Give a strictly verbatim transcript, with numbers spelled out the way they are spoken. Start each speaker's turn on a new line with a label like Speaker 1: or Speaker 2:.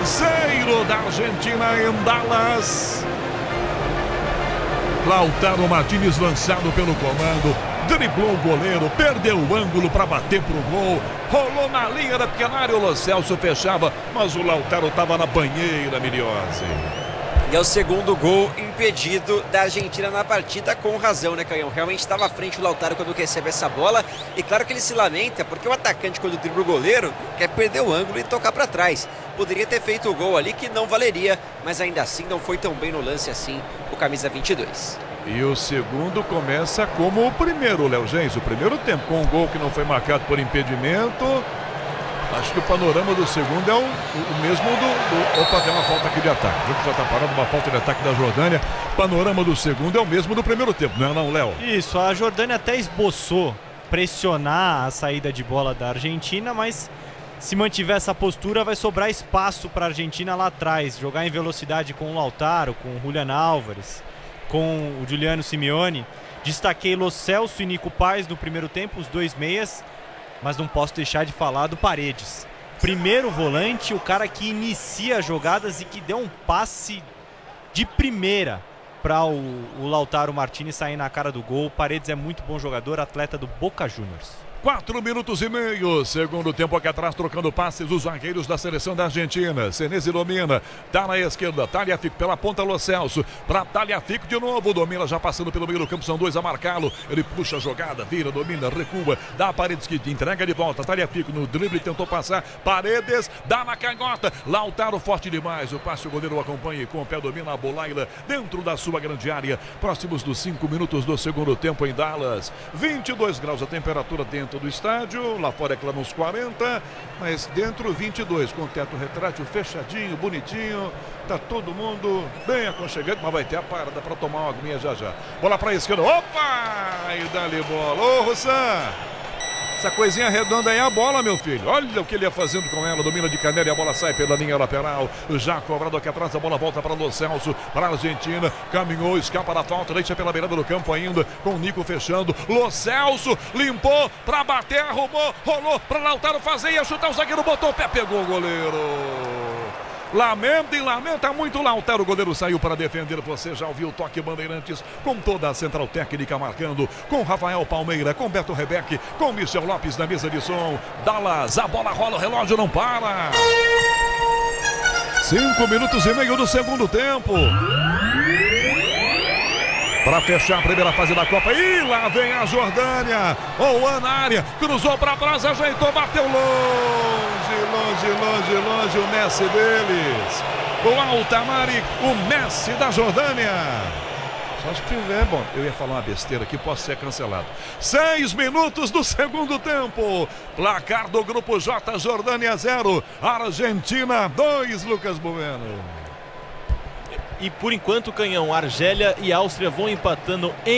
Speaker 1: Terceiro da Argentina em Dallas. Lautaro Martínez lançado pelo comando, driblou o goleiro, perdeu o ângulo para bater pro gol, rolou na linha da pequena área, o Lo Celso fechava, mas o Lautaro estava na banheira, Miliose.
Speaker 2: E é o segundo gol impedido da Argentina na partida, com razão, né, Canhão? Realmente estava à frente o Lautaro quando recebe essa bola. E claro que ele se lamenta, porque o atacante, quando dribla o goleiro, quer perder o ângulo e tocar para trás. Poderia ter feito o gol ali, que não valeria, mas ainda assim não foi tão bem no lance assim, o camisa vinte e dois.
Speaker 1: E o segundo começa como o primeiro, Léo Gens, o primeiro tempo, com um gol que não foi marcado por impedimento. Acho que o panorama do segundo é o, o, o mesmo do, do... Opa, tem uma falta aqui de ataque. O jogo já está parado, uma falta de ataque da Jordânia. Panorama do segundo é o mesmo do primeiro tempo, não é não, Léo?
Speaker 3: Isso, a Jordânia até esboçou pressionar a saída de bola da Argentina, mas se mantiver essa postura vai sobrar espaço para a Argentina lá atrás. Jogar em velocidade com o Lautaro, com o Julián Álvares, com o Giuliano Simeone. Destaquei Lo Celso e Nico Paz no primeiro tempo, os dois meias. Mas não posso deixar de falar do Paredes. Primeiro volante, o cara que inicia jogadas e que deu um passe de primeira para o, o Lautaro Martínez sair na cara do gol. Paredes é muito bom jogador, atleta do Boca Juniors.
Speaker 1: Quatro minutos e meio, segundo tempo aqui atrás, trocando passes os zagueiros da seleção da Argentina. Senesi domina, tá na esquerda, Tagliafico pela ponta, Lo Celso, pra Tagliafico de novo, domina já passando pelo meio do campo, são dois a marcá-lo, ele puxa a jogada, vira, domina, recua, dá a Paredes que entrega de volta, Tagliafico no drible, tentou passar, Paredes, dá na canhota, Lautaro forte demais, o passe o goleiro acompanha e com o pé domina a Bolaila dentro da sua grande área, próximos dos cinco minutos do segundo tempo em Dallas, vinte e dois graus a temperatura dentro do estádio, lá fora é claro uns quarenta, mas dentro vinte e dois, com o teto retrátil fechadinho, bonitinho, tá todo mundo bem aconchegante, mas vai ter a parada para tomar uma aguinha já já. Bola para a esquerda, opa! E dá-lhe bola, ô Russan! Essa coisinha redonda aí é a bola, meu filho. Olha o que ele ia fazendo com ela. Domina de canela e a bola sai pela linha lateral. Já cobrado aqui atrás, a bola volta para Lo Celso, para a Argentina. Caminhou, escapa da falta, deixa pela beirada do campo ainda, com o Nico fechando. Lo Celso limpou para bater, arrumou, rolou para Lautaro fazer, ia chutar o zagueiro, botou o pé, pegou o goleiro. Lamenta e lamenta muito Lautaro, o goleiro saiu para defender, você já ouviu o toque Bandeirantes, com toda a central técnica marcando, com Rafael Palmeira, com Beto Rebeck, com Michel Lopes na mesa de som, Dallas, a bola rola, o relógio não para. Cinco minutos e meio do segundo tempo. Para fechar a primeira fase da Copa. E lá vem a Jordânia. Ouan na área. Cruzou para trás, ajeitou, bateu longe, longe, longe, longe. O Messi deles. O Altamari, o Messi da Jordânia. Só se tiver, bom, eu ia falar uma besteira aqui, posso ser cancelado. Seis minutos do segundo tempo. Placar do Grupo J, Jordânia zero. Argentina dois, Lucas Bueno.
Speaker 4: E por enquanto, Canhão, Argélia e Áustria vão empatando em